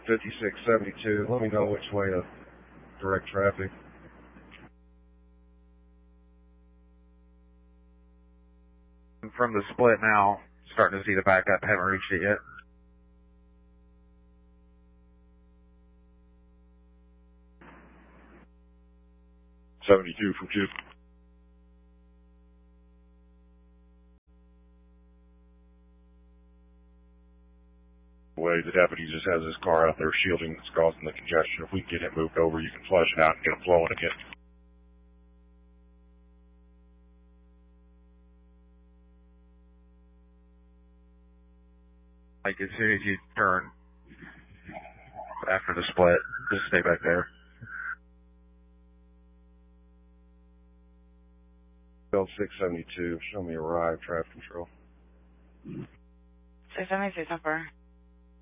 5672. Let me know which way to direct traffic. From the split now, starting to see the backup. Haven't reached it yet. '72 from 2. Way the deputy just has his car out there shielding that's causing the congestion. If we can get it moved over, you can flush it out and get it flowing again. Like as soon as you turn after the split, just stay back there. Belt 672, show me arrive, traffic control. 672, so far.